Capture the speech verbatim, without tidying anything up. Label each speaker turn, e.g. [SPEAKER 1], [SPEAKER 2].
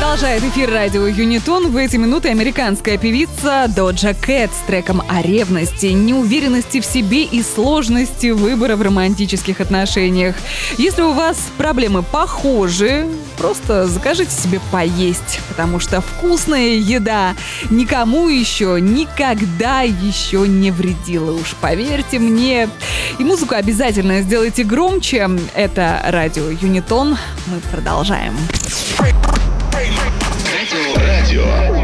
[SPEAKER 1] Продолжает эфир радио Юнитон. В эти минуты американская певица Доджа Кэт с треком о ревности, неуверенности в себе и сложности выбора в романтических отношениях. Если у вас проблемы похожи, просто закажите себе поесть, потому что вкусная еда никому еще никогда еще не вредила, уж поверьте мне. И музыку обязательно сделайте громче. Это радио Юнитон. Мы продолжаем.
[SPEAKER 2] Радио